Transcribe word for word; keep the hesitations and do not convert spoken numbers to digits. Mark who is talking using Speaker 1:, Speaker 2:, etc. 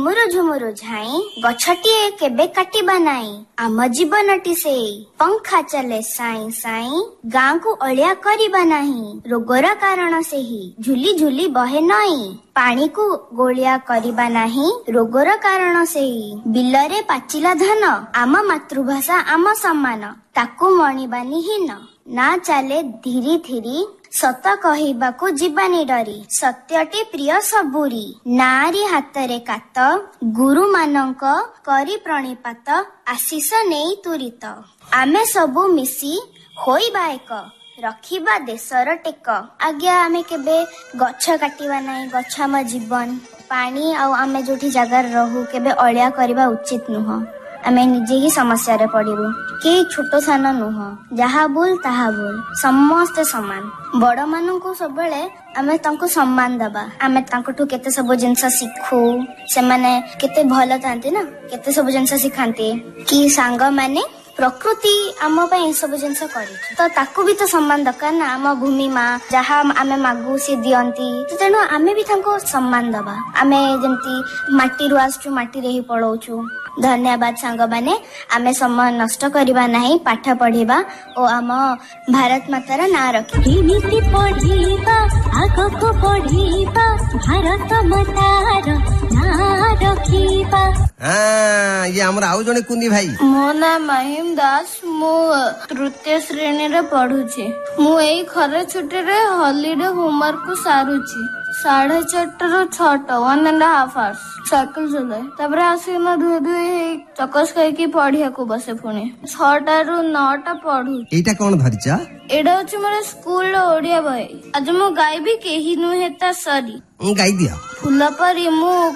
Speaker 1: ଝୁମୁରୁ ଝୁମୁରୁ ଝାଇଁ ଗଛଟିଏ କେବେ କାଟିବା ନାଇଁ ଆମ ଜୀବନଟି ସେଇ ପଙ୍ଖା ଚାଲେ ସାଇଁ ସାଇଁ ଗାଁକୁ ଅଳିଆ କରିବା ନାହିଁ ରୋଗର କାରଣ ସେହି ଝୁଲି ଝୁଲି ବହେ ନଇଁ ପାଣିକୁ ଗୋଳିଆ କରିବା ନାହିଁ ରୋଗର କାରଣ ସେହି ବିଲରେ ପାଚିଲା ଧାନ ଆମ ମାତୃଭାଷା ଆମ ସମାନ ତାକୁ ମଣିବାନି ହୀନ ନା ଚାଲେ ଧୀରି ଧୀରି ସତ କହିବାକୁ ଯିବାନି ଡରି ସତ୍ୟଟି ପ୍ରିୟ ସବୁରି ନାରୀ ହାତରେ କାତ ଗୁରୁ ମାନଙ୍କ କରି ପ୍ରଣିପାତ ଆଶିଷ ନେଇ ତୁରିତ ଆମେ ସବୁ ମିଶି ହୋଇବା ଏକ ରଖିବା ଦେଶର ଟେକ ଆଜ୍ଞା ଆମେ କେବେ ଗଛ କାଟିବା ନାହିଁ ଗଛ ଆମ ଜୀବନ ପାଣି ଆଉ ଆମେ ଯୋଉଠି ଜାଗାରେ ରହୁ କେବେ ଅଳିଆ କରିବା ଉଚିତ ନୁହଁ ଆମେ ନିଜେ ହିଁ ସମସ୍ୟାରେ ପଡିବୁ କେହି ଛୋଟ ସାନ ନୁହଁ ଯାହା ଭୁଲ ତାହା ଭୁଲ ସମସ୍ତେ ସମାନ ବଡ ମାନଙ୍କୁ ସବୁବେଳେ ଆମେ ତାଙ୍କୁ ସମ୍ମାନ ଦବା ଆମେ ତାଙ୍କଠୁ କେତେ ସବୁ ଜିନିଷ ଶିଖୁ ସେମାନେ କେତେ ଭଲ ଥାନ୍ତି ନା କେତେ ସବୁ ଜିନିଷ ଶିଖାନ୍ତି କି ସାଙ୍ଗମାନେ ପ୍ରକୃତି ଆମ ପାଇଁ ଏସବୁ ଜିନିଷ କରିଛି ତ ତାକୁ ବି ତ ସମ୍ମାନ ଦରକାର ନା ଆମ ଭୂମି ମା ଯାହା ଆମେ ମାଗୁ ସେ ଦିଅନ୍ତି ତେଣୁ ଆମେ ବି ତାଙ୍କୁ ସମ୍ମାନ ଦବା ଆମେ ଯେମିତି ମାଟିରୁ ଆସୁଛୁ ମାଟିରେ ହିଁ ପଳଉଛୁ ଧନ୍ୟବାଦ ସାଙ୍ଗମାନେ ଆମେ ସମୟ ନଷ୍ଟ କରିବା ନାହିଁ ପାଠ ପଢିବା ଓ ଆମ ଭାରତ ମାତାର ନାଁ ରଖିବା ଆଗକୁ ବଢିବା ଭାରତ ମାତାର ନାଁ ରଖିବା
Speaker 2: ये हमर आउ जने कुंदी भाई
Speaker 3: मो ना महिम दास मु तृतीय श्रेणी रे पढुछि मु एई खरे छुट्टी रे हॉलिडे होमवर्क को सारुछि साढ़े चारटा रू छटा one and half hours cycle चलाए तापर आसी ना धुए धुए चकस खाई पढ़िया को बसे पुणी छटा रू नौटा पढ़ु
Speaker 2: एटा कोन धरिचा
Speaker 3: एडा होछि मोर स्कूल ओडिया बही आज मु गाइबी केही नुहे ता सरी
Speaker 2: गाई दिया
Speaker 3: फुल परी मु